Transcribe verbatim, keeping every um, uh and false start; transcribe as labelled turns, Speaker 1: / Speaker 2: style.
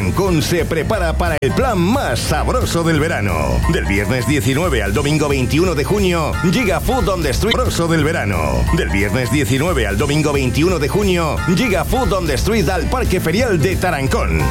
Speaker 1: Tarancón se prepara para el plan más sabroso del verano. Del viernes diecinueve al domingo veintiuno de junio, llega Food on the Street sabroso del verano. Del viernes diecinueve al domingo veintiuno de junio, llega Food on the Street al Parque Ferial de Tarancón.